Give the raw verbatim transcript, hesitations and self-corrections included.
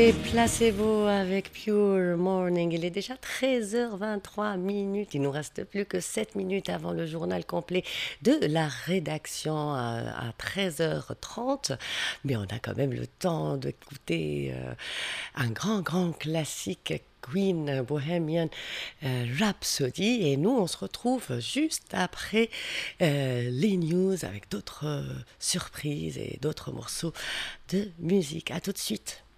Et placez-vous avec Pure Morning. Il est déjà treize heures vingt-trois minutes. Il nous reste plus que sept minutes avant le journal complet de la rédaction à, à treize heures trente. Mais on a quand même le temps d'écouter euh, un grand, grand classique. Queen Bohemian euh, Rhapsody, et nous on se retrouve juste après euh, les news avec d'autres euh, surprises et d'autres morceaux de musique. À tout de suite.